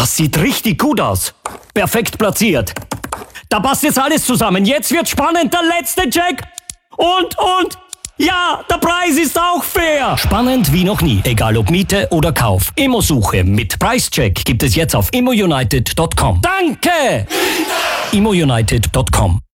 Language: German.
Das sieht richtig gut aus. Perfekt platziert. Da passt jetzt alles zusammen. Jetzt wird spannend. Der letzte Check. Und. Ja, der Preis ist auch fair. Spannend wie noch nie. Egal ob Miete oder Kauf. Immosuche mit Preischeck gibt es jetzt auf immounited.com. Danke! ImmoUnited.com